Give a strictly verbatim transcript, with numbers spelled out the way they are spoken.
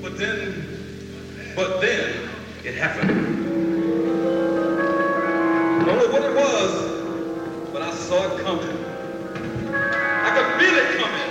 But then, but then, it happened. I don't know what it was, but I saw it coming. I could feel it coming.